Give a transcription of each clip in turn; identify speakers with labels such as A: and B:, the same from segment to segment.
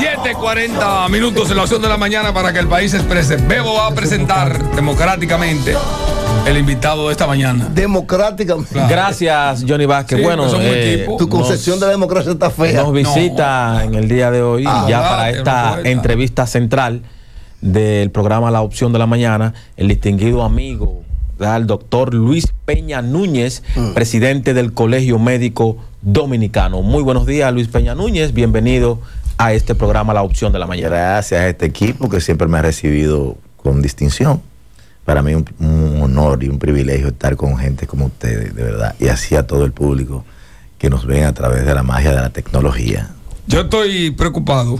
A: 7:40 minutos en la opción de la mañana para que el país se exprese. Bebo va a presentar democráticamente el invitado de esta mañana.
B: Democráticamente.
A: Claro.
C: Gracias, Johnny Vázquez.
A: Sí,
C: bueno,
B: tu concepción de la democracia está fea.
C: nos visita en el día de hoy, ya para esta entrevista central del programa La Opción de la Mañana, el distinguido amigo, el doctor Luis Peña Núñez, presidente del Colegio Médico Dominicano. Muy buenos días, Luis Peña Núñez. Bienvenido a este programa La Opción de la Mañana.
D: Gracias a este equipo que siempre me ha recibido con distinción. Para mí un honor y un privilegio estar con gente como ustedes, de verdad. Y así a todo el público que nos ven a través de la magia de la tecnología.
A: Yo estoy preocupado.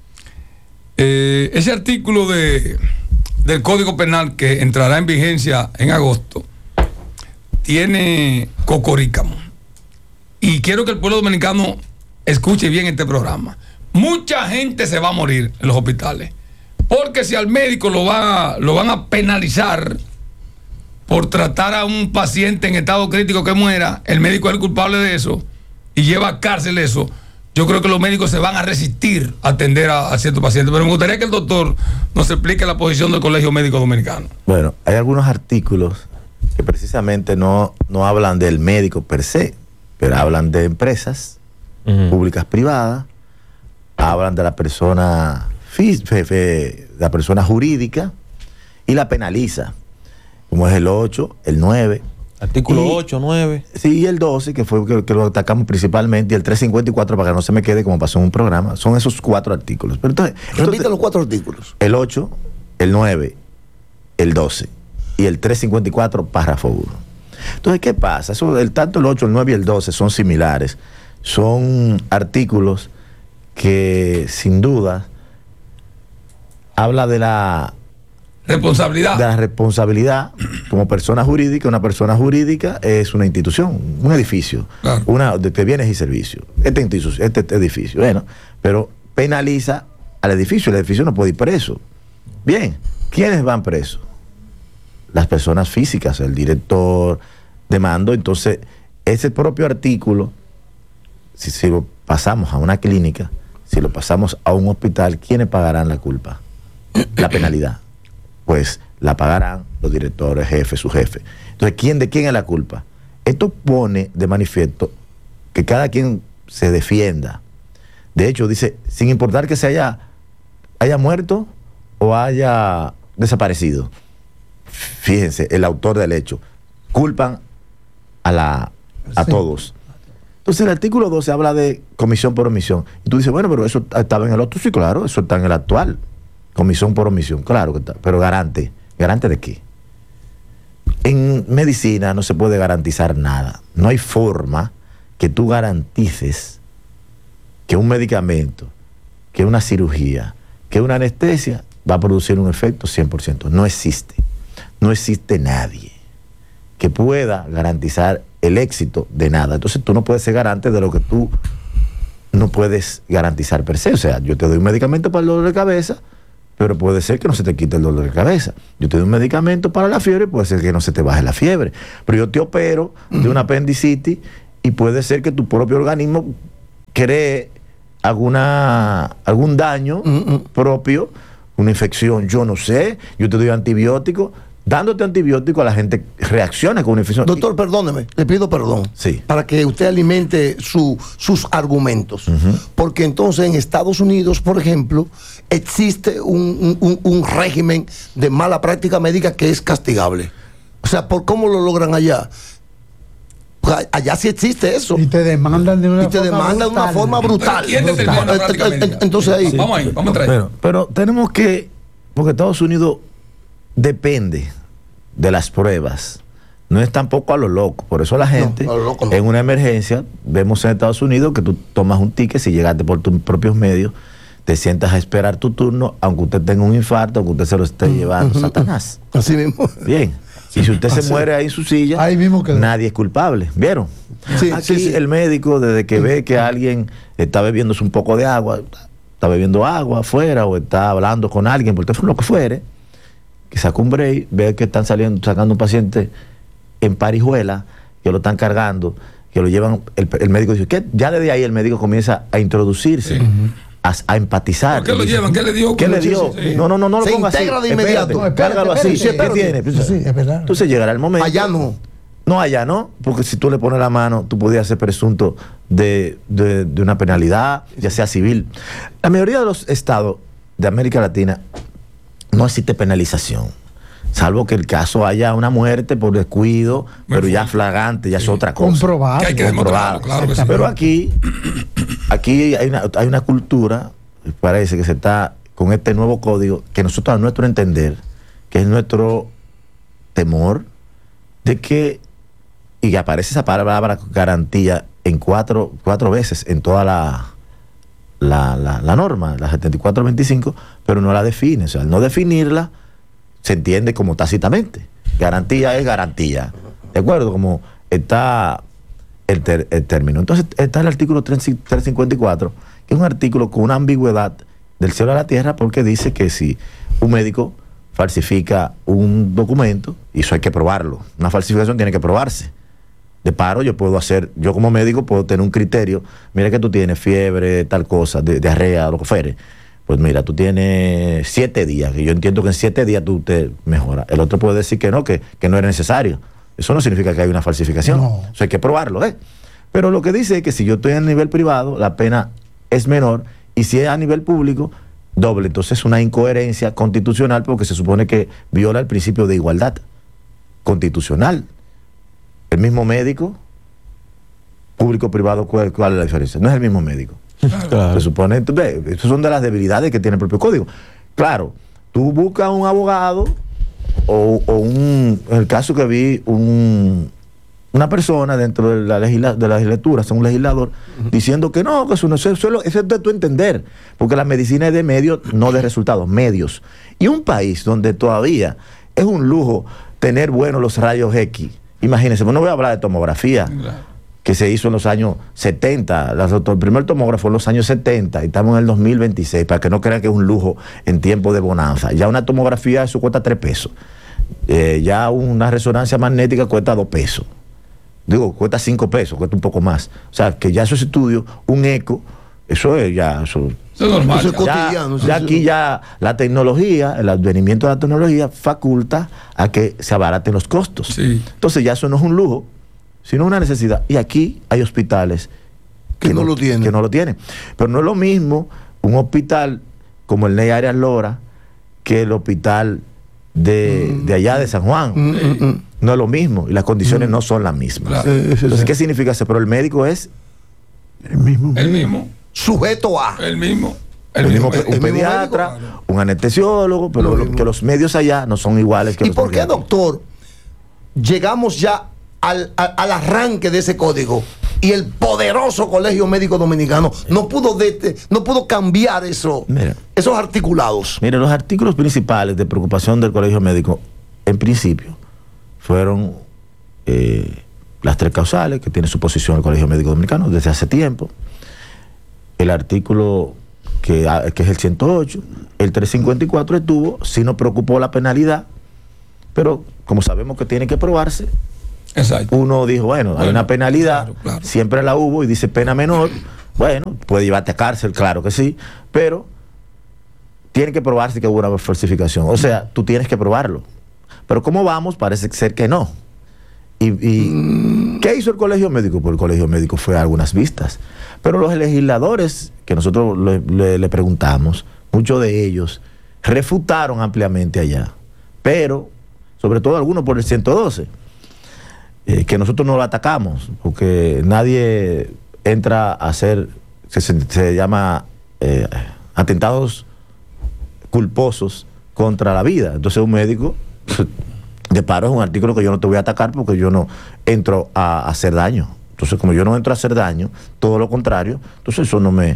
A: Ese artículo del Código Penal que entrará en vigencia en agosto tiene cocorícamo. Y quiero que el pueblo dominicano escuche bien este programa. Mucha gente se va a morir en los hospitales. Porque si al médico lo van a penalizar por tratar a un paciente en estado crítico que muera, el médico es el culpable de eso y lleva a cárcel eso. Yo creo que los médicos se van a resistir a atender a ciertos pacientes. Pero me gustaría que el doctor nos explique la posición del Colegio Médico Dominicano.
D: Bueno, hay algunos artículos que precisamente no hablan del médico per se, pero hablan de empresas públicas, privadas, hablan de la persona la persona jurídica y la penaliza, como es el 8, el 9.
C: Artículo 8, 9.
D: Sí, y el 12, que fue que lo atacamos principalmente, y el 354, para que no se me quede como pasó en un programa. Son esos 4 artículos. Pero entonces
B: repite los 4 artículos.
D: El 8, el 9, el 12 y el 354, párrafo 1. Entonces, ¿qué pasa? Tanto el 8, el 9 y el 12 son similares. Son artículos que, sin duda, habla de la
A: responsabilidad.
D: De la responsabilidad como persona jurídica. Una persona jurídica es una institución, un edificio, claro, de bienes y servicios. Este edificio, bueno, pero penaliza al edificio. El edificio no puede ir preso. Bien, ¿quiénes van presos? Las personas físicas, el director de mando. Entonces, ese propio artículo, si lo pasamos a una clínica, si lo pasamos a un hospital, ¿quiénes pagarán la culpa? La penalidad. Pues la pagarán los directores, jefes, su jefe. Entonces, ¿de quién es la culpa? Esto pone de manifiesto que cada quien se defienda. De hecho, dice, sin importar que se haya muerto o haya desaparecido. Fíjense, el autor del hecho. Culpan a todos. Entonces, el artículo 12 habla de comisión por omisión. Y tú dices, bueno, pero eso estaba en el otro. Sí, claro, eso está en el actual. Comisión por omisión, claro que está. Pero garante de qué. En medicina no se puede garantizar nada. No hay forma que tú garantices que un medicamento, que una cirugía, que una anestesia va a producir un efecto 100%. No existe. No existe nadie que pueda garantizar el éxito de nada. Entonces tú no puedes ser garante de lo que tú no puedes garantizar per se. O sea, yo te doy un medicamento para el dolor de cabeza, pero puede ser que no se te quite el dolor de cabeza. Yo te doy un medicamento para la fiebre, puede ser que no se te baje la fiebre. Pero yo te opero de una apendicitis y puede ser que tu propio organismo cree algún daño propio, una infección, yo no sé. Yo te doy antibióticos. Dándote antibiótico, a la gente reacciona con una infección.
B: Doctor, perdóneme, le pido perdón.
D: Sí.
B: Para que usted alimente sus argumentos. Porque entonces en Estados Unidos, por ejemplo, existe un régimen de mala práctica médica que es castigable. O sea, ¿por cómo lo logran allá? Pues allá sí existe eso.
E: Y te demandan de una
B: forma brutal.
A: ¿Quién determina prácticamente?
B: Entonces ahí.
A: Sí. Vamos a traer.
D: Pero tenemos que, porque Estados Unidos depende de las pruebas. No es tampoco a lo loco. Por eso la gente, no. En una emergencia, vemos en Estados Unidos que tú tomas un ticket, si llegaste por tus propios medios, te sientas a esperar tu turno, aunque usted tenga un infarto, aunque usted se lo esté llevando Satanás.
B: Así mismo.
D: Bien. Y si usted se muere ahí en su silla,
E: ahí mismo
D: nadie es culpable. ¿Vieron?
B: Sí,
D: aquí el médico, desde que ve que alguien está bebiéndose un poco de agua, está bebiendo agua afuera, o está hablando con alguien por teléfono, lo que fuere, que saca un break, ve que están sacando un paciente en Parijuela, que lo están cargando, que lo llevan, el médico dice, ¿qué? Ya desde ahí el médico comienza a introducirse a empatizar.
A: ¿Por qué lo llevan? ¿Qué le dio?
D: ¿Qué le dio?
A: Sí.
D: No lo
B: Se
D: ponga así.
B: integra de inmediato.
D: Cárgalo así.
B: Sí,
D: ¿Qué tiene?
E: Sí, es verdad.
D: Entonces llegará el momento.
B: Allá no.
D: No, allá no, porque si tú le pones la mano, tú podías ser presunto de una penalidad, ya sea civil. La mayoría de los estados de América Latina no existe penalización, salvo que el caso haya una muerte por descuido, pero ya flagrante, ya es otra cosa.
E: Comprobado.
A: Que hay que demostrarlo, claro que sí.
D: Pero aquí hay una cultura, parece que se está con este nuevo código, que nosotros a nuestro entender, que es nuestro temor, de que, y aparece esa palabra garantía en cuatro veces en toda la norma, la 7425, pero no la define. O sea, al no definirla, se entiende como tácitamente. Garantía es garantía. ¿De acuerdo? Como está el término. Entonces está el artículo 354, que es un artículo con una ambigüedad del cielo a la tierra, porque dice que si un médico falsifica un documento, y eso hay que probarlo. Una falsificación tiene que probarse. De paro, yo como médico puedo tener un criterio. Mira que tú tienes fiebre, tal cosa, diarrea, lo que fuere. Pues mira, tú tienes 7 días, que yo entiendo que en 7 días tú te mejoras. El otro puede decir que no era necesario. Eso no significa que hay una falsificación.
E: No.
D: Eso hay que probarlo, ¿eh? Pero lo que dice es que si yo estoy a nivel privado, la pena es menor, y si es a nivel público, doble. Entonces es una incoherencia constitucional, porque se supone que viola el principio de igualdad constitucional. El mismo médico, público-privado, ¿cuál es la diferencia? No es el mismo médico.
C: Claro.
D: Se supone, esas son de las debilidades que tiene el propio código. Claro, tú buscas un abogado en el caso que vi, una persona dentro de la legislatura, un legislador, diciendo que no, que eso es de tu entender, porque la medicina es de medios, no de resultados, medios. Y un país donde todavía es un lujo tener buenos los rayos X. Imagínense, pues no voy a hablar de tomografía, que se hizo en los años 70. El primer tomógrafo en los años 70, y estamos en el 2026, para que no crean que es un lujo en tiempo de bonanza. Ya una tomografía, eso cuesta 3 pesos. Ya una resonancia magnética cuesta 2 pesos. Digo, cuesta 5 pesos, cuesta un poco más. O sea, que ya esos estudios, un eco, eso es ya... Eso
A: es normal.
B: Eso es cotidiano.
D: Ya aquí ya la tecnología, el advenimiento de la tecnología faculta a que se abaraten los costos.
A: Sí.
D: Entonces ya eso no es un lujo, sino una necesidad. Y aquí hay hospitales
B: que no lo tienen.
D: Que no lo tienen. Pero no es lo mismo un hospital como el Ney Arias Lora que el hospital de allá de San Juan. No es lo mismo y las condiciones no son las mismas.
A: Claro.
D: Entonces, ¿qué significa eso? Pero el médico es
E: El mismo.
A: El mismo.
B: Sujeto a.
A: El mismo.
D: un pediatra,
A: médico,
D: un anestesiólogo, pero que los medios allá no son iguales que
B: ¿Y
D: los
B: por qué,
D: medios aquí.
B: doctor, llegamos ya al arranque de ese código y el poderoso Colegio Médico Dominicano no pudo cambiar esos articulados?
D: Mire, los artículos principales de preocupación del Colegio Médico, en principio, fueron las 3 causales que tiene su posición el Colegio Médico Dominicano desde hace tiempo. El artículo que es el 108, el 354 estuvo, sí nos preocupó la penalidad, pero como sabemos que tiene que probarse,
A: exacto,
D: uno dijo, bueno, hay una penalidad,
A: claro.
D: Siempre la hubo y dice pena menor, bueno, puede llevarte a cárcel, claro que sí, pero tiene que probarse que hubo una falsificación, o sea, tú tienes que probarlo. Pero ¿cómo vamos? Parece ser que no. ¿Y qué hizo el Colegio Médico? Pues el Colegio Médico fue a algunas vistas. Pero los legisladores que nosotros le preguntamos, muchos de ellos refutaron ampliamente allá. Pero, sobre todo algunos por el 112, que nosotros no lo atacamos, porque nadie entra a hacer, se llama atentados culposos contra la vida. Entonces un médico... De paro es un artículo que yo no te voy a atacar porque yo no entro a hacer daño. Entonces, como yo no entro a hacer daño, todo lo contrario, entonces eso no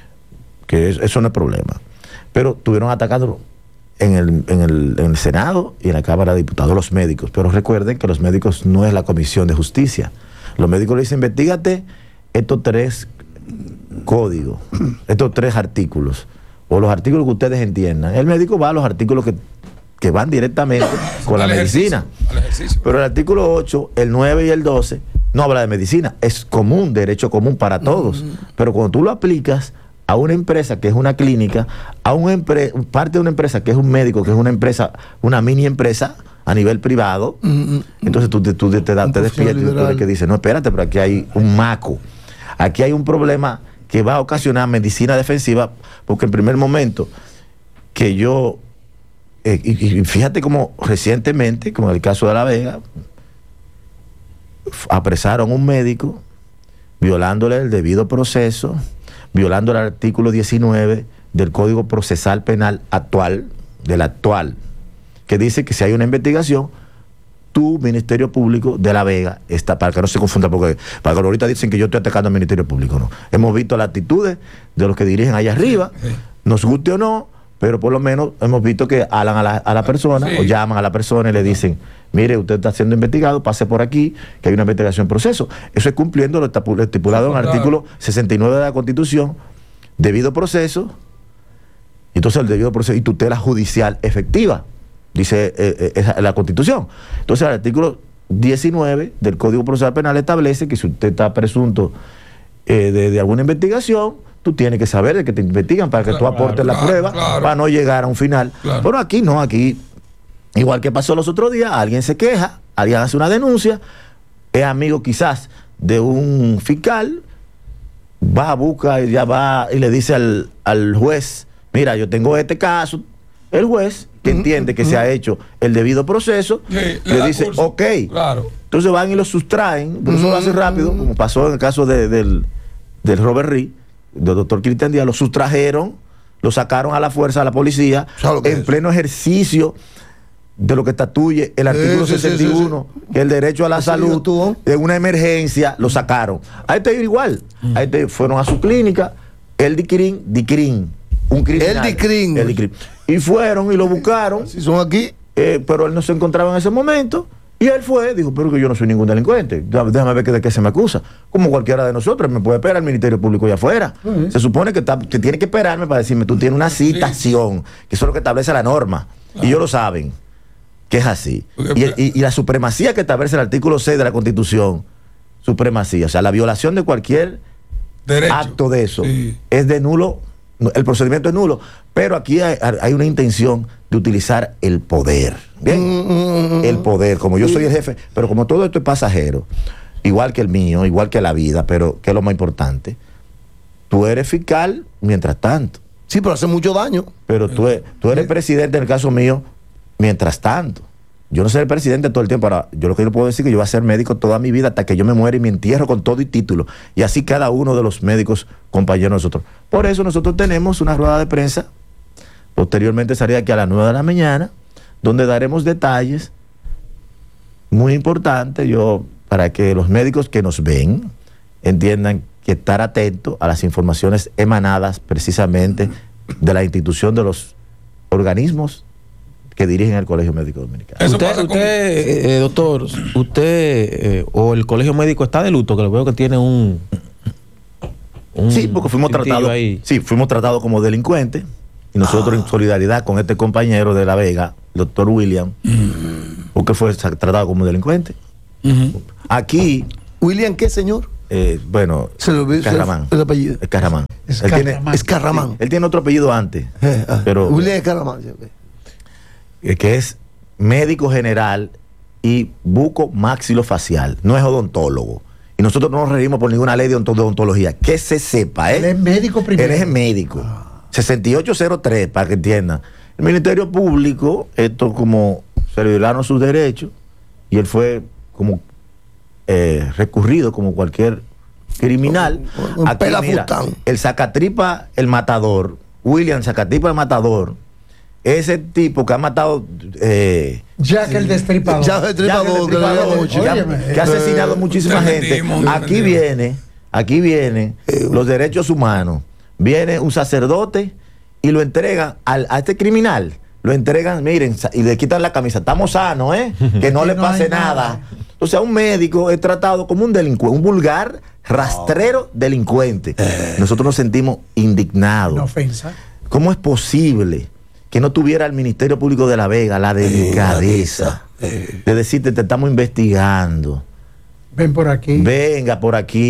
D: es problema. Pero tuvieron atacado en el Senado y en la Cámara de Diputados los médicos. Pero recuerden que los médicos no es la Comisión de Justicia. Los médicos le dicen, investígate estos 3 códigos, estos 3 artículos, o los artículos que ustedes entiendan. El médico va a los artículos que van directamente con la medicina. Pero el artículo 8, el 9 y el 12 no habla de medicina, es común, derecho común para todos. Pero cuando tú lo aplicas a una empresa que es una clínica, a parte de una empresa que es un médico, que es una empresa, una mini empresa a nivel privado. Entonces tú te despiertas y tú que dices, no, espérate, pero aquí hay un maco, aquí hay un problema que va a ocasionar medicina defensiva, porque en primer momento que yo, y fíjate como recientemente, como en el caso de La Vega, apresaron a un médico violándole el debido proceso, violando el artículo 19 del Código Procesal Penal actual, que dice que si hay una investigación, tu Ministerio Público de La Vega está, para que no se confunda, porque para que ahorita dicen que yo estoy atacando al Ministerio Público, no. Hemos visto las actitudes de los que dirigen allá arriba, nos guste o no, pero por lo menos hemos visto que hablan a la persona, o llaman a la persona y le dicen, mire, usted está siendo investigado, pase por aquí, que hay una investigación en proceso. Eso es cumpliendo lo estipulado en el artículo 69 de la Constitución, debido proceso, entonces el debido proceso y tutela judicial efectiva, dice la Constitución. Entonces el artículo 19 del Código Procesal Penal establece que si usted está presunto de alguna investigación, tú tienes que saber de que te investigan para que tú aportes la prueba, para no llegar a un final. Pero aquí no, aquí, igual que pasó los otros días, alguien se queja, alguien hace una denuncia, es amigo quizás de un fiscal, va a buscar y ya va y le dice al juez, mira, yo tengo este caso. El juez, que entiende que se ha hecho el debido proceso, le dice, curso. Ok. Claro. Entonces van y lo sustraen, pero eso lo hace rápido, como pasó en el caso del Robert Reed, del doctor Cristian Díaz, lo sustrajeron, lo sacaron a la fuerza a la policía, en pleno ejercicio de lo que estatuye el artículo 61, que el derecho a la salud, de una emergencia, lo sacaron. A este igual, a este fueron a su clínica, el DICRIN, un criminal. El DICRIN. Y fueron y lo buscaron.
B: Si son aquí.
D: Pero él no se encontraba en ese momento. Y él fue, dijo, pero que yo no soy ningún delincuente. Déjame ver de qué se me acusa. Como cualquiera de nosotros, me puede esperar el Ministerio Público allá afuera. Se supone que tiene que esperarme para decirme, tú tienes una citación, que eso es lo que establece la norma. Y ellos lo saben, que es así. Y la supremacía que establece el artículo 6 de la Constitución, supremacía, o sea, la violación de cualquier acto de eso, es de nulo. El procedimiento es nulo, pero aquí hay una intención de utilizar el poder. ¿Bien? El poder, como yo soy el jefe, pero como todo esto es pasajero, igual que el mío, igual que la vida, pero que es lo más importante, tú eres fiscal mientras tanto.
B: Sí, pero hace mucho daño.
D: Pero tú eres presidente, en el caso mío, mientras tanto. Yo no seré el presidente todo el tiempo. Ahora, yo lo que yo puedo decir es que yo voy a ser médico toda mi vida hasta que yo me muera y me entierro con todo y título. Y así cada uno de los médicos compañeros de nosotros. Por eso nosotros tenemos una rueda de prensa. Posteriormente salirá aquí a las 9 de la mañana, donde daremos detalles muy importantes para que los médicos que nos ven entiendan que estar atentos a las informaciones emanadas precisamente de la institución de los organismos que dirigen el Colegio Médico Dominicano.
C: Doctor, usted o el Colegio Médico está de luto, que lo veo que tiene un
D: sí, porque fuimos tratados ahí. Sí, fuimos tratados como delincuentes y nosotros en solidaridad con este compañero de La Vega, el doctor William, porque fue tratado como delincuente. Aquí,
B: ¿William qué, señor?
D: Bueno,
B: Carramán.
D: El apellido. Es Carramán.
B: Es Carramán.
D: Él tiene otro apellido antes. Pero
B: William es Carramán.
D: Que es médico general y bucomaxilofacial, no es odontólogo. Y nosotros no nos regimos por ninguna ley de odontología. Que se sepa,
E: Él es médico primero.
D: Él es médico. 6803, para que entiendan. El Ministerio Público, esto como se le violaron sus derechos, y él fue como recurrido como cualquier criminal.
B: Un
D: pelafután. El Zacatripa, el matador, William Zacatripa, el matador, ese tipo que ha matado
E: Jack el Destripador.
D: Que ha asesinado muchísima gente. Aquí viene los derechos humanos. Viene un sacerdote y lo entregan a este criminal. Lo entregan, miren, y le quitan la camisa. Estamos sanos, que no le pase nada. O sea, un médico es tratado como un delincuente, un vulgar, rastrero delincuente. Nosotros nos sentimos indignados.
E: Una ofensa.
D: ¿Cómo es posible que no tuviera el Ministerio Público de La Vega la delicadeza de decirte, te estamos investigando?
E: Ven por aquí.
D: Venga por aquí. O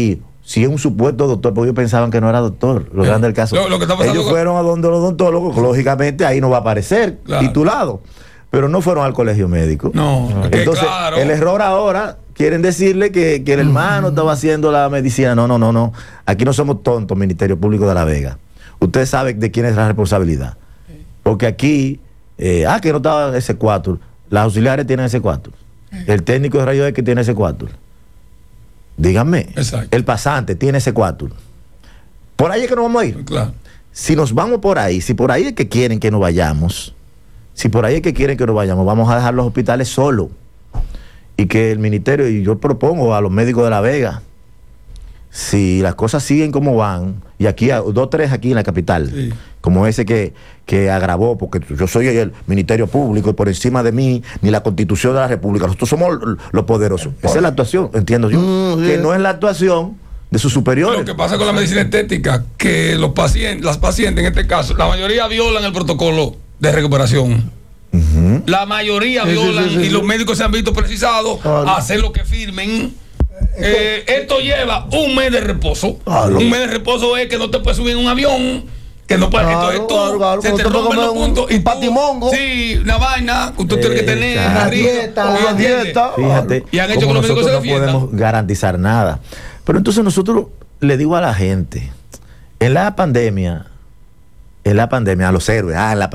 D: si es un supuesto doctor, porque ellos pensaban que no era doctor, lo grande del caso.
A: Lo que está pasando
D: ellos fueron a donde los odontólogos, lógicamente ahí no va a aparecer titulado, pero no fueron al colegio médico.
A: No,
D: entonces
A: claro.
D: El error ahora, quieren decirle que el hermano estaba haciendo la medicina. No. Aquí no somos tontos, Ministerio Público de La Vega. Ustedes saben de quién es la responsabilidad. Porque aquí, que no estaba ese 4. Las auxiliares tienen ese 4. El técnico de rayos X tiene ese 4. Díganme.
A: Exacto.
D: El pasante tiene ese 4. Por ahí es que nos vamos a ir.
A: Claro.
D: Si nos vamos por ahí, si por ahí es que quieren que nos vayamos, vamos a dejar los hospitales solos. Y que el ministerio, y yo propongo a los médicos de La Vega, si las cosas siguen como van, y aquí, 2, 3 aquí en la capital,
A: sí,
D: como ese que agravó, porque yo soy el Ministerio Público y por encima de mí, ni la Constitución de la República, nosotros somos los poderosos. Esa es la actuación, entiendo yo, que no es la actuación de sus superiores.
A: Lo que pasa con la medicina estética, que las pacientes en este caso, la mayoría violan el protocolo de recuperación. La mayoría violan y los médicos se han visto precisados a hacer lo que firmen. Esto lleva un mes de reposo. Un mes de reposo es que no te puedes subir en un avión, que no puedes. Se te rompen los puntos.
B: Un patimongo.
A: Sí, una vaina que usted tiene que tener.
B: Una dieta.
D: Fíjate,
A: y han hecho
D: como
A: que los médicos se
D: nosotros no
A: defiendan.
D: podemos garantizar nada. Pero entonces nosotros le digo a la gente, en la pandemia, a los héroes,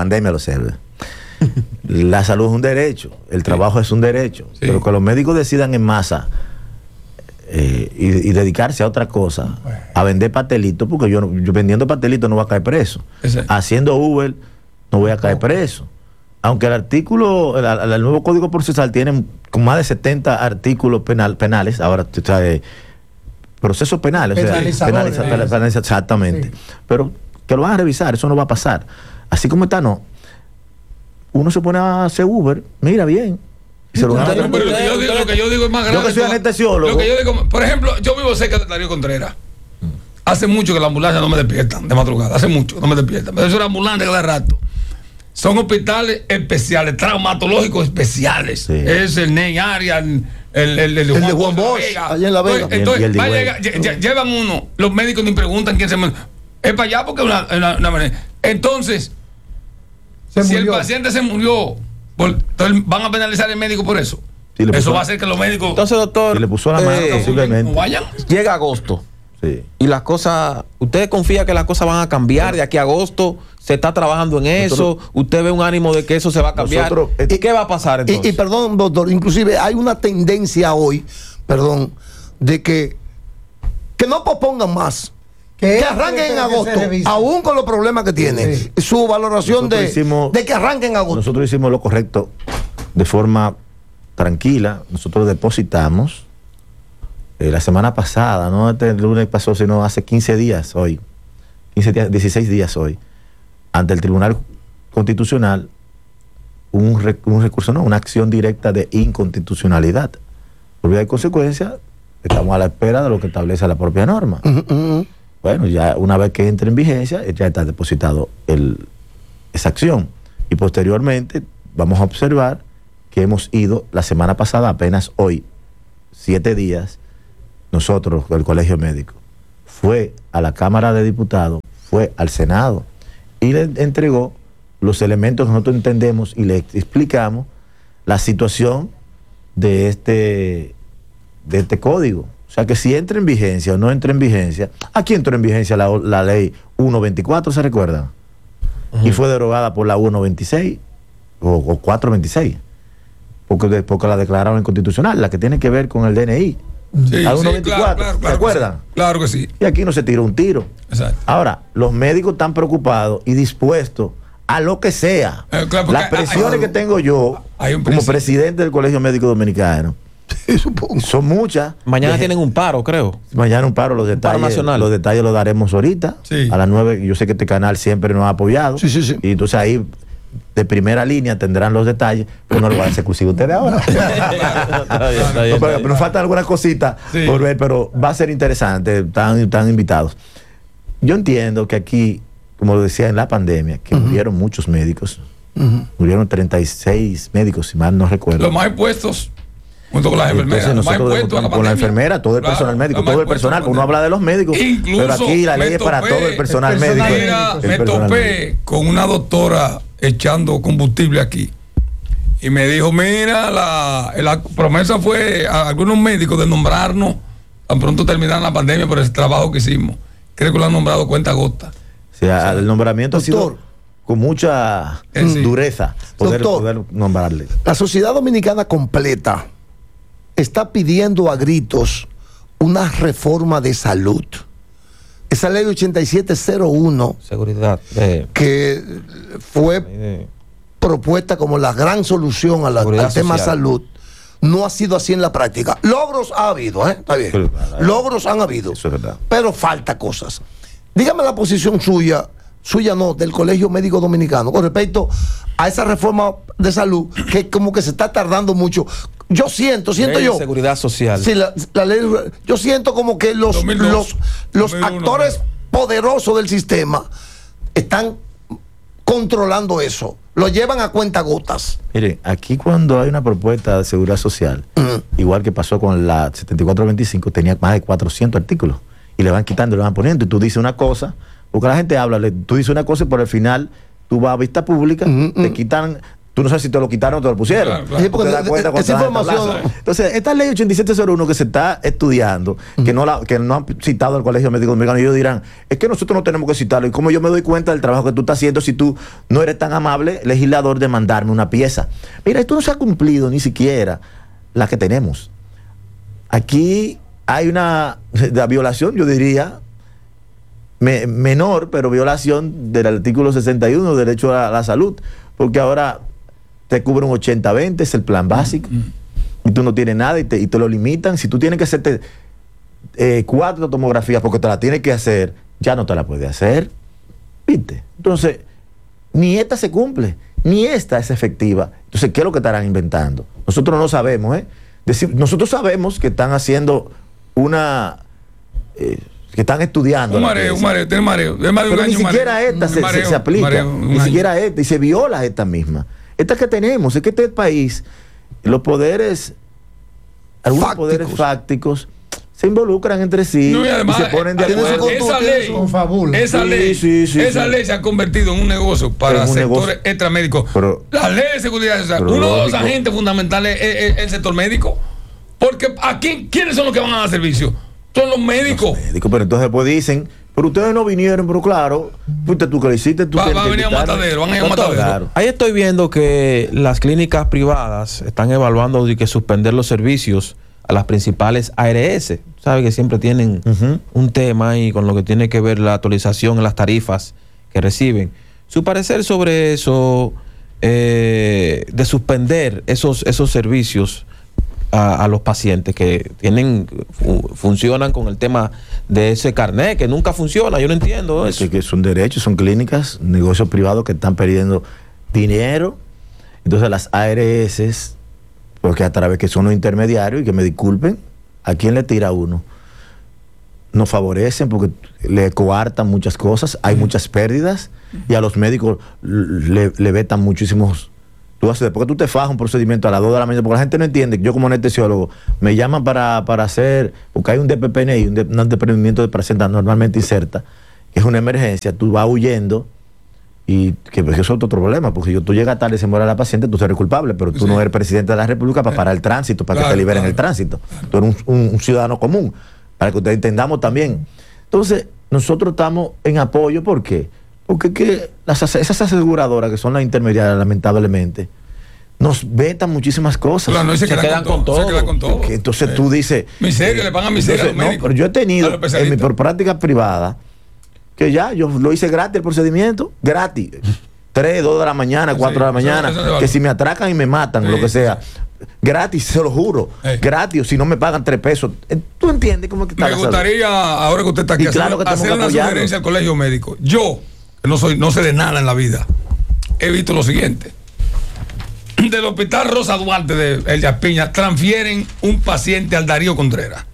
D: la salud es un derecho, el trabajo es un derecho, pero que los médicos decidan en masa y dedicarse a otra cosa, a vender pastelitos, porque yo vendiendo pastelitos no voy a caer preso. Haciendo Uber no voy a caer preso. Aunque el artículo, el nuevo Código Procesal tiene con más de 70 artículos penales, ahora trae procesos penales, penales, exactamente. Sí. Pero que lo van a revisar, eso no va a pasar. Así como está, no. Uno se pone a hacer Uber, mira bien. Y se lo gana.
A: Lo que yo digo es más grave.
D: Yo que soy anestesiólogo.
A: Lo que yo digo, por ejemplo, yo vivo cerca de Darío Contreras. Hace mucho que la ambulancia no me despiertan de madrugada. Hace mucho no me despiertan. Pero eso era ambulante cada rato. Son hospitales especiales, traumatológicos especiales. Sí. Es el Ney Arias, el de
B: Juan Bosch, allá en La Vega.
A: Entonces, llevan uno, los médicos ni preguntan quién se murió. Es para allá porque una manera. Entonces, si el paciente se murió, entonces van a penalizar al médico por eso. Sí, eso va a hacer que los médicos.
C: Entonces, doctor,
D: le puso la mano posiblemente.
A: No vayan.
C: Llega agosto. Sí. Y las cosas, ¿usted confía que las cosas van a cambiar de aquí a agosto? ¿Se está trabajando en eso? ¿Usted ve un ánimo de que eso se va a cambiar? ¿Y qué va a pasar entonces?
B: Y perdón, doctor, inclusive hay una tendencia hoy, de que no pospongan más. Que arranquen en agosto, aún con los problemas que tiene. Sí. Su valoración de que arranquen en agosto.
D: Nosotros hicimos lo correcto de forma tranquila. Nosotros depositamos la semana pasada, no este lunes pasó, sino hace 15 días hoy, 16 días hoy, ante el Tribunal Constitucional, un recurso, una acción directa de inconstitucionalidad. Por vía de consecuencia, estamos a la espera de lo que establece la propia norma. Bueno, ya una vez que entre en vigencia, ya está depositado esa acción. Y posteriormente vamos a observar que hemos ido la semana pasada, apenas hoy, 7 días, nosotros, el Colegio Médico, fue a la Cámara de Diputados, fue al Senado y le entregó los elementos que nosotros entendemos y le explicamos la situación de este código. O sea que si entra en vigencia o no entra en vigencia, aquí entró en vigencia la ley 124, ¿se recuerdan? Y fue derogada por la 126 o 426, porque la declararon inconstitucional, la que tiene que ver con el DNI.
A: Sí,
D: la 124, claro, ¿se acuerdan?
A: Sí. Claro que sí.
D: Y aquí no se tiró un tiro.
A: Exacto.
D: Ahora, los médicos están preocupados y dispuestos a lo que sea.
A: Claro,
D: las presiones que tengo yo como presidente del Colegio Médico Dominicano son muchas.
C: Mañana tienen un paro, creo.
D: Mañana un paro, los detalles los daremos ahorita, a las 9. Yo sé que este canal siempre nos ha apoyado.
B: Sí.
D: Y entonces ahí de primera línea tendrán los detalles, pero no lo van a hacer exclusivo a ustedes ahora. Pero nos faltan algunas cositas por ver, pero va a ser interesante, están invitados. Yo entiendo que aquí, como lo decía en la pandemia, que murieron muchos médicos, murieron 36 médicos, si mal no recuerdo.
A: Los más expuestos. Junto con las enfermeras.
D: Entonces nosotros con la enfermera, todo el personal médico, todo el personal, uno habla de los médicos, pero aquí la ley es para todo el personal médico.
A: Me topé con una doctora echando combustible aquí. Y me dijo, mira, la promesa fue a algunos médicos de nombrarnos tan pronto terminar la pandemia por el trabajo que hicimos. Creo que lo han nombrado cuenta gota.
D: O sea, el nombramiento ha sido con mucha dureza poder nombrarle.
B: La sociedad dominicana completa está pidiendo a gritos una reforma de salud. Esa ley 8701
C: seguridad
B: que fue propuesta como la gran solución al tema salud, no ha sido así en la práctica. Logros ha habido, está bien. Logros han habido,
D: eso es verdad,
B: pero falta cosas. Dígame la posición suya no, del Colegio Médico Dominicano, con respecto a esa reforma de salud que como que se está tardando mucho. Yo siento yo.
C: Seguridad social.
B: Sí, la ley, yo siento como que los
A: 2001,
B: actores poderosos del sistema están controlando eso. Lo llevan a cuentagotas.
D: Miren, aquí cuando hay una propuesta de seguridad social, igual que pasó con la 7425, tenía más de 400 artículos. Y le van quitando, le van poniendo. Y tú dices una cosa, porque la gente habla, tú dices una cosa y por el final tú vas a vista pública, te quitan. Tú no sabes si te lo quitaron o te lo pusieron.
B: Claro. Sí, porque esa información.
D: Entonces, esta ley 8701 que se está estudiando, que no han citado al Colegio Médico Dominicano, y ellos dirán, es que nosotros no tenemos que citarlo. Y como yo me doy cuenta del trabajo que tú estás haciendo, si tú no eres tan amable, legislador, de mandarme una pieza. Mira, esto no se ha cumplido ni siquiera la que tenemos. Aquí hay una violación, yo diría, menor, pero violación del artículo 61, derecho a la salud, porque ahora te cubre un 80-20, es el plan básico, y tú no tienes nada y te lo limitan. Si tú tienes que hacerte 4 tomografías porque te la tienes que hacer, ya no te la puedes hacer, ¿viste? Entonces, ni esta se cumple, ni esta es efectiva. Entonces, ¿qué es lo que estarán inventando? Nosotros no sabemos, nosotros sabemos que están haciendo que están estudiando.
A: Un mareo.
D: Pero ni siquiera esta se aplica, ni siquiera esta, y se viola esta misma. Esta que tenemos, es que este país, los poderes, algunos poderes fácticos, se involucran entre sí,
A: no, y además,
D: y se ponen de acuerdo.
A: Esa ley se ha convertido en un negocio para sectores extramédicos. La ley de seguridad social, uno de los agentes fundamentales es el sector médico. Porque aquí, ¿quiénes son los que van a dar servicio? Son los médicos.
D: Pero entonces después dicen, pero ustedes no vinieron, pero claro, fuiste tú que lo hiciste.
A: Va a venir a Matadero, van a ir a Matadero.
C: Claro. Ahí estoy viendo que las clínicas privadas están evaluando de que suspender los servicios a las principales ARS. Sabe que siempre tienen un tema ahí con lo que tiene que ver la actualización en las tarifas que reciben. Su parecer sobre eso, de suspender esos servicios a los pacientes que funcionan con el tema de ese carnet que nunca funciona. Yo no entiendo eso.
D: Que son derechos, son clínicas, negocios privados que están perdiendo dinero. Entonces las ARS, porque a través que son los intermediarios, y que me disculpen, ¿a quién le tira uno? Nos favorecen porque le coartan muchas cosas, hay muchas pérdidas, y a los médicos le vetan muchísimos. Después que tú te fajas un procedimiento a las 2 de la mañana, porque la gente no entiende, yo como anestesiólogo, me llaman para hacer, porque hay un DPPNI, un desprendimiento de placenta normalmente inserta, que es una emergencia, tú vas huyendo, y que eso es otro problema, porque si tú llegas tarde y se muere la paciente, tú eres culpable, pero tú no eres presidente de la República para parar el tránsito, para que te liberen el tránsito. Tú eres un ciudadano común, para que ustedes entendamos también. Entonces, nosotros estamos en apoyo, ¿por qué? Porque esas aseguradoras que son las intermediarias, lamentablemente, nos vetan muchísimas cosas.
A: Claro, no, se quedan con todo.
D: Entonces tú dices...
A: Miseria, le pagan miseria a los médicos.
D: Pero yo he tenido en mi práctica privada, que ya yo lo hice gratis el procedimiento, gratis. 3, 2 de la mañana, 4 de la mañana, eso que si me atracan y me matan, lo que sea. Gratis, se lo juro. Gratis, si no me pagan 3 pesos. ¿Tú entiendes cómo que está?
A: Me gustaría, ahora que usted está aquí, hacer una sugerencia al colegio médico. Yo, que no sé de nada en la vida, he visto lo siguiente. Del hospital Rosa Duarte de Elías Piña transfieren un paciente al Darío Contreras.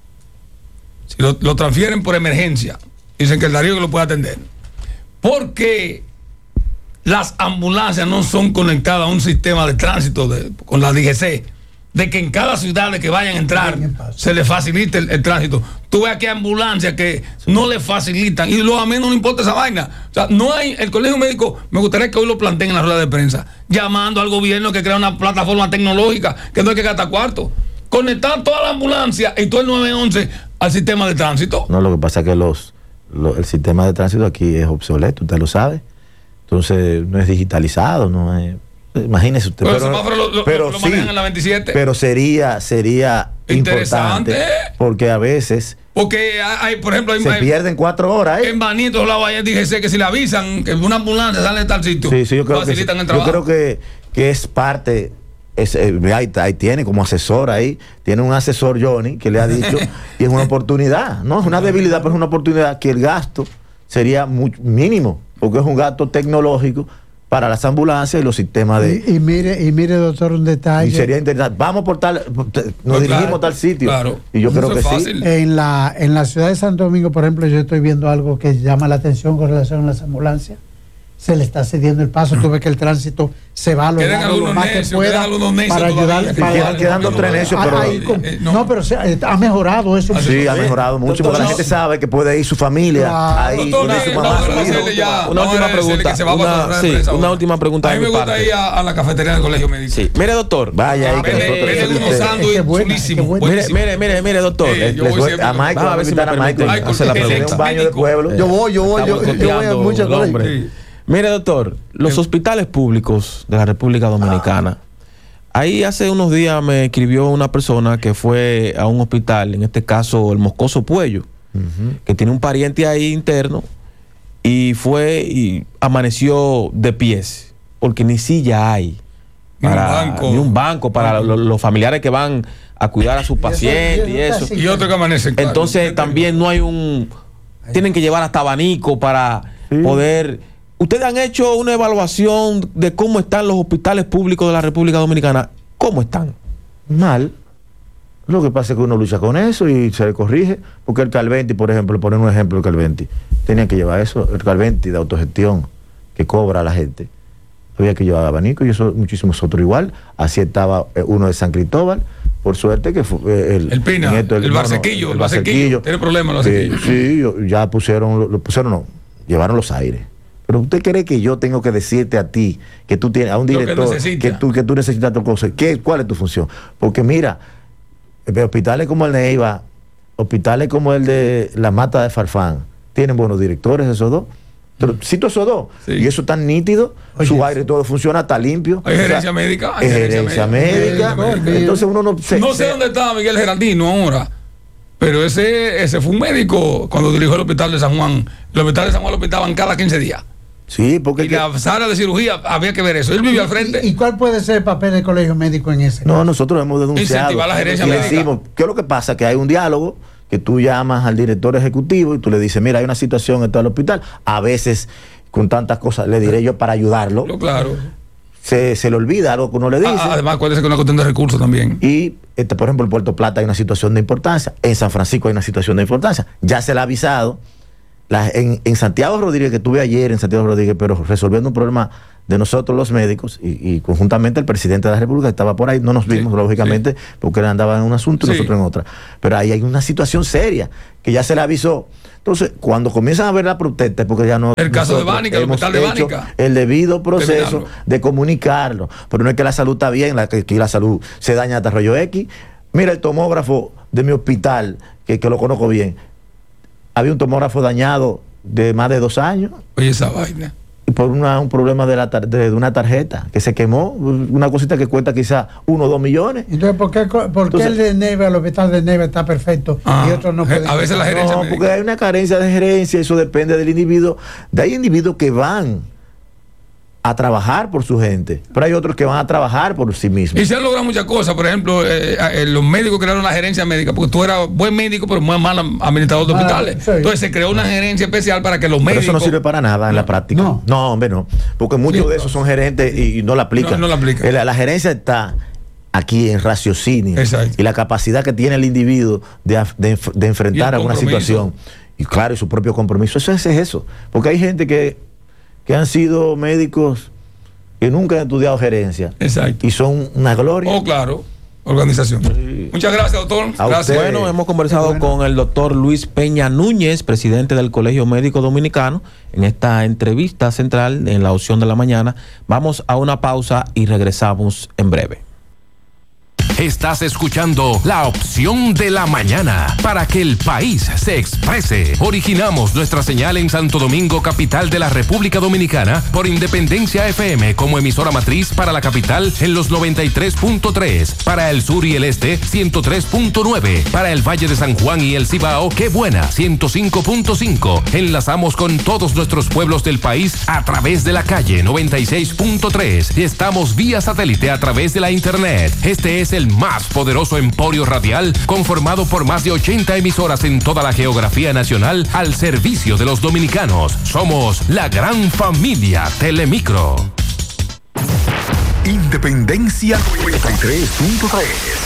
A: Si lo transfieren por emergencia, dicen que el Darío que lo puede atender. Porque las ambulancias no son conectadas a un sistema de tránsito con la DGC. de que en cada ciudad de que vayan a entrar se les facilite el tránsito. Tú ves aquí ambulancias que no les facilitan y a mí no le importa esa vaina. O sea, no hay, el colegio médico, me gustaría que hoy lo planteen en la rueda de prensa, llamando al gobierno que crea una plataforma tecnológica que no hay que gastar cuarto. Conectar toda la ambulancia y todo el 911 al sistema de tránsito.
D: No, lo que pasa es que el sistema de tránsito aquí es obsoleto, usted lo sabe. Entonces no es digitalizado, no es. Imagínese usted.
A: Pero lo manejan en la 27.
D: Pero sería interesante porque a veces.
A: Porque hay, por ejemplo,
D: se pierden 4 horas.
A: En Banito, la Valle, dije que si le avisan que una ambulancia sale de tal sitio,
D: sí, yo creo
A: facilitan el trabajo.
D: Yo creo que es parte. Ahí tiene como asesor ahí, tiene un asesor Johnny que le ha dicho y es una oportunidad, no es una debilidad, pero es una oportunidad que el gasto sería muy mínimo, porque es un gasto tecnológico para las ambulancias y los sistemas de...
E: Y mire, doctor, un detalle.
D: Y sería interesante. Vamos por nos dirigimos a tal sitio.
A: Claro.
D: Y yo creo que
A: fácil.
D: sí.
E: En la ciudad de Santo Domingo, por ejemplo, yo estoy viendo algo que llama la atención con relación a las ambulancias. Se le está cediendo el paso. Tú ves que el tránsito se va a lo más que pueda para ayudar.
D: Quedando tres necios, pero
E: no, pero ha mejorado eso.
D: Sí, ha mejorado mucho, porque la gente sabe que puede ir su familia ahí, su mamá.
C: Una última pregunta. Una última pregunta.
A: A mí me gusta ir a la cafetería del colegio médico.
C: Sí. Mire, doctor.
D: Vaya ahí.
A: Unos sándwiches chulísimos.
C: Mire, doctor.
D: A Michael,
C: a ver si me permite hacer la pregunta.
D: Un baño de pueblo.
B: Yo voy a muchas cosas.
C: Mire, doctor, los hospitales públicos de la República Dominicana. Ahí hace unos días me escribió una persona que fue a un hospital, en este caso el Moscoso Puello, que tiene un pariente ahí interno, y fue y amaneció de pies, porque ni silla hay. Ni un banco para los familiares que van a cuidar a sus pacientes y eso.
A: Y otro que amanece.
C: Entonces también no hay tienen que llevar hasta abanico para poder... ¿Ustedes han hecho una evaluación de cómo están los hospitales públicos de la República Dominicana? ¿Cómo están?
D: Mal. Lo que pasa es que uno lucha con eso y se le corrige, porque el Calventi, por ejemplo, poner un ejemplo, el Calventi, tenían que llevar eso, el Calventi de autogestión que cobra a la gente, había que llevar abanico y eso muchísimos otros igual. Así estaba uno de San Cristóbal, por suerte que fue
A: el Pina, el Barsequillo, tiene problemas el Barsequillo.
D: Sí, ya llevaron los aires. Pero usted cree que yo tengo que decirte a ti que tú tienes a un director que tú necesitas otra cosa. ¿Cuál es tu función? Porque mira, hospitales como el Neiva, hospitales como el de la Mata de Farfán, tienen buenos directores esos dos. Pero cito esos dos. Sí. Y eso tan nítido, su aire todo funciona, está limpio.
A: Hay gerencia médica.
D: Hay gerencia médica. Entonces uno no
A: sé dónde está Miguel Geraldino ahora. Pero ese fue un médico cuando dirigió el hospital de San Juan. El hospital de San Juan lo hospitaban cada 15 días.
D: Sí, porque...
A: Y la sala de cirugía había que ver eso. Él vivía al frente.
E: ¿Y cuál puede ser el papel del colegio médico en ese caso?
D: No, nosotros hemos denunciado.
A: Incentivar la gerencia médica.
D: Decimos, ¿qué es lo que pasa? Que hay un diálogo que tú llamas al director ejecutivo y tú le dices, mira, hay una situación en todo el hospital. A veces, con tantas cosas, le diré yo para ayudarlo.
A: Claro.
D: Se le olvida algo que uno le dice.
A: Además, acuérdese que es una cuestión de recursos también.
D: Y, por ejemplo, en Puerto Plata hay una situación de importancia. En San Francisco hay una situación de importancia. Ya se le ha avisado. En Santiago Rodríguez, que estuve ayer en Santiago Rodríguez, pero resolviendo un problema de nosotros los médicos y conjuntamente el presidente de la República estaba por ahí, no nos vimos lógicamente porque él andaba en un asunto y nosotros en otra, pero ahí hay una situación seria que ya se le avisó. Entonces cuando comienzan a ver la protesta, porque ya no,
A: el caso de Bánica, el hospital de Bánica,
D: el debido proceso de comunicarlo, pero no es que la salud está bien, que la salud se daña hasta rollo X. Mira el tomógrafo de mi hospital, que lo conozco bien, había un tomógrafo dañado de más de 2 años.
A: Oye, esa vaina.
D: Y por un problema de una tarjeta que se quemó, una cosita que cuesta quizás 1 o 2 millones.
E: Entonces, ¿por qué el de Neiva, el hospital de Neiva está perfecto y otros no pueden?
A: A veces la gerencia.
D: No, porque hay una carencia de gerencia, eso depende del individuo. Hay individuos que van a trabajar por su gente, pero hay otros que van a trabajar por sí mismos.
A: Y se han logrado muchas cosas, por ejemplo, los médicos crearon una gerencia médica, porque tú eras buen médico, pero muy mal administrador de hospitales. Sí. Entonces se creó una gerencia especial para que los médicos...
D: Pero eso no sirve para nada en la práctica. No, hombre, no. Porque muchos de esos son gerentes y no la aplican.
A: No la aplican.
D: La gerencia está aquí en raciocinio.
A: Exacto.
D: Y la capacidad que tiene el individuo de enfrentar alguna situación. Y claro, y su propio compromiso. Eso es eso. Porque hay gente que han sido médicos que nunca han estudiado gerencia.
A: Exacto.
D: Y son una gloria.
A: Claro. organización. Sí. Muchas gracias, doctor. Gracias.
C: Bueno, hemos conversado con el doctor Luis Peña Núñez, presidente del Colegio Médico Dominicano, en esta entrevista central en la opción de la mañana. Vamos a una pausa y regresamos en breve.
F: Estás escuchando La Opción de la Mañana para que el país se exprese. Originamos nuestra señal en Santo Domingo, capital de la República Dominicana, por Independencia FM como emisora matriz para la capital en los 93.3, para el sur y el este 103.9, para el Valle de San Juan y el Cibao, Qué Buena 105.5. Enlazamos con todos nuestros pueblos del país a través de la calle 96.3 y estamos vía satélite a través de la internet. Este es el más poderoso emporio radial conformado por más de 80 emisoras en toda la geografía nacional al servicio de los dominicanos. Somos la gran familia Telemicro.
G: Independencia 93.3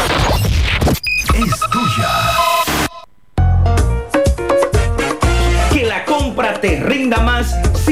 G: es tuya.
H: Que la compra te rinda más